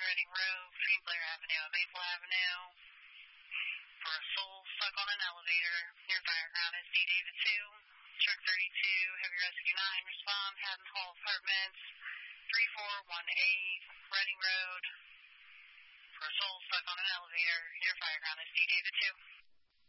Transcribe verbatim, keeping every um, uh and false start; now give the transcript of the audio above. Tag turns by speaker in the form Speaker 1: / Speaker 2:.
Speaker 1: Reading Road between Blair Avenue and Maple Avenue. For a soul stuck on an elevator. Your fire ground is D David two. Truck thirty-two, Heavy Rescue nine, respond, Haddon Hall Apartments, three four one eight, Reading Road. For a soul stuck on an elevator. Your fire ground is D David two.